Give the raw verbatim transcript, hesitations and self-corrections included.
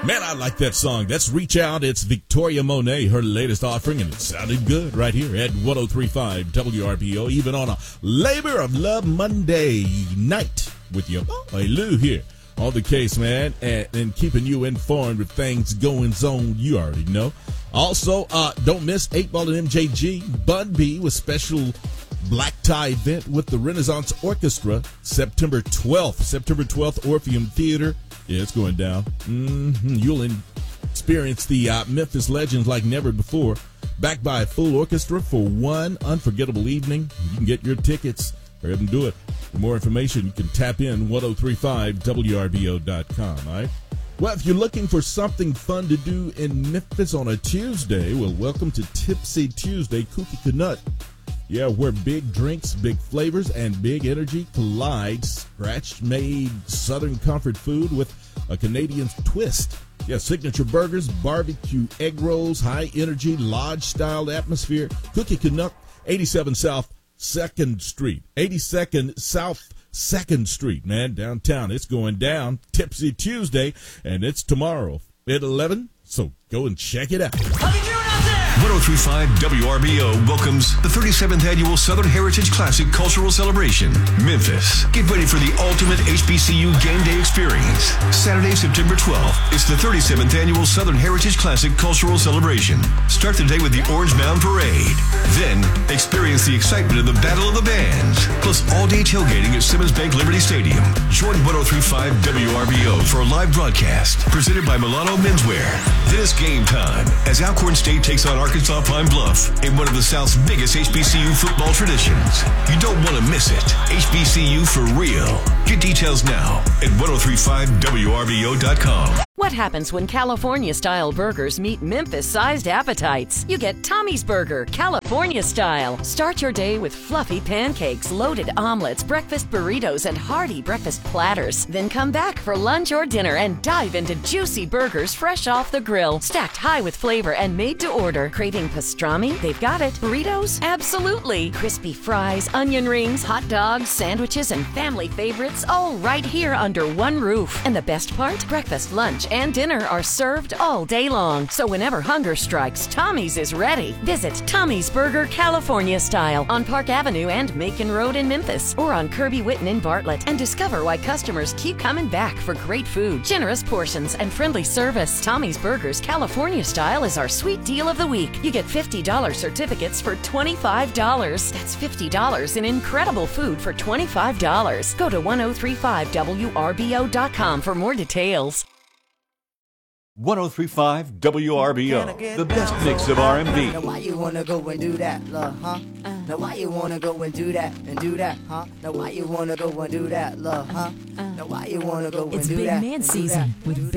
Man, I like that song. That's Reach Out. It's Victoria Monet, her latest offering, and it sounded good right here at one oh three point five W R B O, even on a Labor of Love Monday night with your boy Lou here. On the case, man, and, and keeping you informed with things going on, you already know. Also, uh, don't miss eight ball and M J G, Bun B with special black tie event with the Renaissance Orchestra, September twelfth. September twelfth, Orpheum Theater. Yeah, it's going down. Mm-hmm. You'll in- experience the uh, Memphis legends like never before, backed by a full orchestra for one unforgettable evening. You can get your tickets. Hurry up and do it. For more information, you can tap in ten thirty-five W R B O dot com, all right? Well, if you're looking for something fun to do in Memphis on a Tuesday, well, welcome to Tipsy Tuesday, Kooky Canuck. Yeah, where big drinks, big flavors, and big energy collide. Scratch-made Southern comfort food with a Canadian twist. Yeah, signature burgers, barbecue egg rolls, high-energy, lodge-style atmosphere. Kooky Canuck, eighty-seven South second Street. eighty-second South second Street, man, downtown. It's going down. Tipsy Tuesday, and it's tomorrow at eleven, so go and check it out. one oh three point five W R B O welcomes the thirty-seventh Annual Southern Heritage Classic Cultural Celebration, Memphis. Get ready for the ultimate H B C U game day experience. Saturday, September twelfth, it's the thirty-seventh Annual Southern Heritage Classic Cultural Celebration. Start the day with the Orange Mound Parade. Then, experience the excitement of the Battle of the Bands, plus all-day tailgating at Simmons Bank Liberty Stadium. Join one oh three point five W R B O for a live broadcast presented by Milano Menswear. Then it's game time as Alcorn State takes on Arkansas Pine Bluff in one of the South's biggest H B C U football traditions. You don't want to miss it. H B C U for real. Get details now at ten thirty-five W R B O dot com. What happens when California-style burgers meet Memphis-sized appetites? You get Tommy's Burger, California-style. Start your day with fluffy pancakes, loaded omelets, breakfast burritos, and hearty breakfast platters. Then come back for lunch or dinner and dive into juicy burgers fresh off the grill, stacked high with flavor and made to order. Craving pastrami? They've got it. Burritos? Absolutely. Crispy fries, onion rings, hot dogs, sandwiches, and family favorites, all right here under one roof. And the best part? Breakfast, lunch, and dinner are served all day long. So whenever hunger strikes, Tommy's is ready. Visit Tommy's Burger California Style on Park Avenue and Macon Road in Memphis, or on Kirby Whitten in Bartlett, and discover why customers keep coming back for great food, generous portions, and friendly service. Tommy's Burgers California Style is our sweet deal of the week. You get fifty dollars certificates for twenty-five dollars. That's fifty dollars in incredible food for twenty-five dollars. Go to ten thirty-five W R B O dot com for more details. one oh three point five W R B O, the best mix of R and B. Now why you wanna go and do that, love, huh? Now why you wanna go and do that and do that, huh? Now why you wanna go and do that, love, huh? Now why you wanna go and It's do Big that? Man and do season that, with do that?